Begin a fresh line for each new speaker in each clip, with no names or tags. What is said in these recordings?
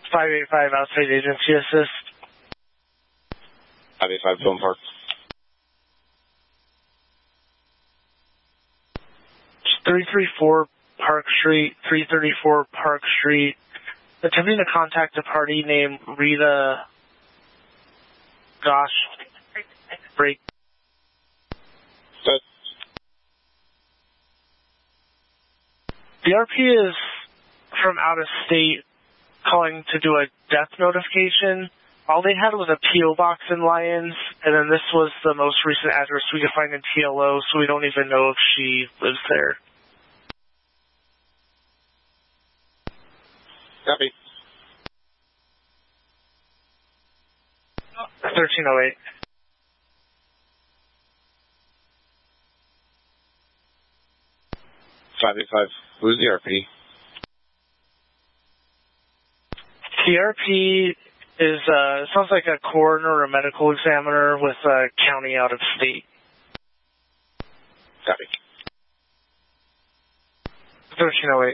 585 outside agency assist.
585 Phone Park.
334 Park Street, 334 Park Street. Attempting to contact a party named Rita Gosh Break. The RP is from out of state calling to do a death notification. All they had was a P.O. box in Lyons, and then this was the most recent address we could find in TLO, so we don't even know if she lives there.
Copy.
1308.
Who's the RP?
The RP is, sounds like a coroner or a medical examiner with a county out of state.
Copy.
1308.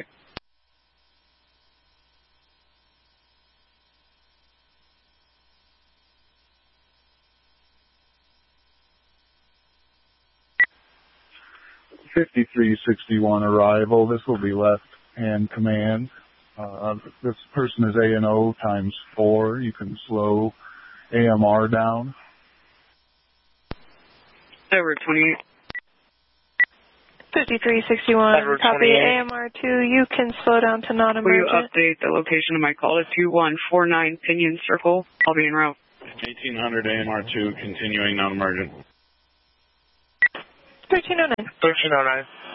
$5361 arrival. This will be left hand command. This person is A&O times 4. You can slow AMR down.
Over 28.
5361.
Edward
Copy
28.
AMR2. You can slow down to
Will you
non-emergent.
update the location of my call to 2149 Pinion Circle? I'll be en route.
1800 AMR2, continuing non-emergent.
1309.
1309.